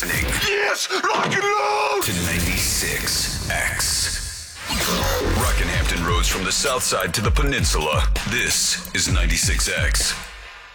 listening. Yes, rock and roll! To 96X. Rockinhampton Roads from the south side to the peninsula. This is 96X.